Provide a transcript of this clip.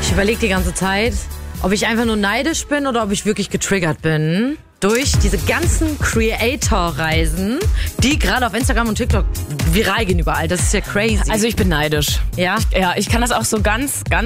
Ich überlege die ganze Zeit, ob ich einfach nur neidisch bin oder ob ich wirklich getriggert bin. Durch diese ganz Creator-Reisen, die gerade auf Instagram und TikTok viral gehen überall. Das ist ja crazy. Also ich bin neidisch. Ja? Ja, ich kann das auch so ganz